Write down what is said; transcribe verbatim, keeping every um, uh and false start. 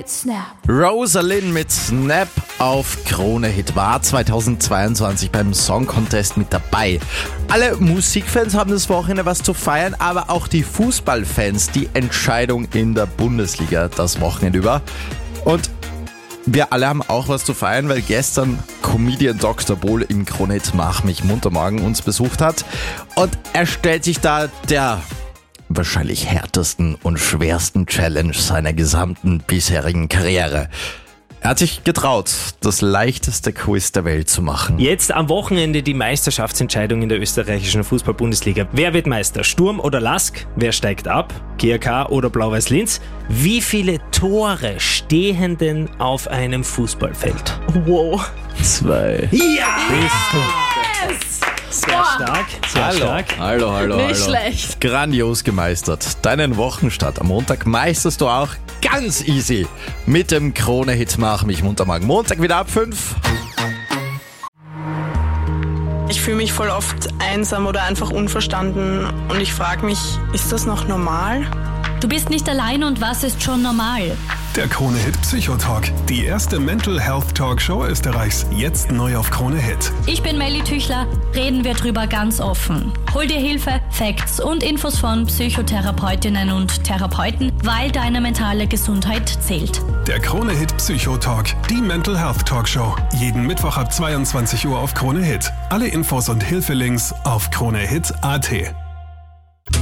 mit Snap. Rosalind mit Snap auf Krone Hit war zweitausendzweiundzwanzig beim Song Contest mit dabei. Alle Musikfans haben das Wochenende was zu feiern, aber auch die Fußballfans die Entscheidung in der Bundesliga das Wochenende über. Und wir alle haben auch was zu feiern, weil gestern Comedian Doktor Bohl im Krone Hit Mach mich munter morgen uns besucht hat. Und er stellt sich da der wahrscheinlich härtesten und schwersten Challenge seiner gesamten bisherigen Karriere. Er hat sich getraut, das leichteste Quiz der Welt zu machen. Jetzt am Wochenende die Meisterschaftsentscheidung in der österreichischen Fußball-Bundesliga. Wer wird Meister? Sturm oder Lask? Wer steigt ab? G R K oder Blau-Weiß Linz? Wie viele Tore stehen denn auf einem Fußballfeld? Wow. Zwei. Ja! Yes! Sehr Boah. stark, sehr Hallo. stark. Hallo, hallo, Nicht hallo. schlecht. Grandios gemeistert. Deinen Wochenstart am Montag meisterst du auch ganz easy mit dem Krone Hit Mach mich munter morgen. Montag wieder ab fünf. Ich fühle mich voll oft einsam oder einfach unverstanden und ich frage mich, ist das noch normal? Du bist nicht allein und was ist schon normal? Der Krone Hit Psychotalk, die erste Mental Health Talkshow Österreichs, jetzt neu auf Krone Hit. Ich bin Melly Tüchler, reden wir drüber ganz offen. Hol dir Hilfe, Facts und Infos von Psychotherapeutinnen und Therapeuten, weil deine mentale Gesundheit zählt. Der Krone Hit Psychotalk, die Mental Health Talkshow, jeden Mittwoch ab zweiundzwanzig Uhr auf Krone Hit. Alle Infos und Hilfelinks auf kronehit punkt at.